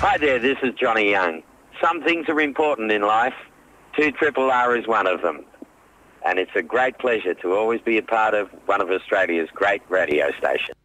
Hi there, this is Johnny Young. Some things are important in life. 2RRR is one of them. And it's a great pleasure to always be a part of one of Australia's great radio stations.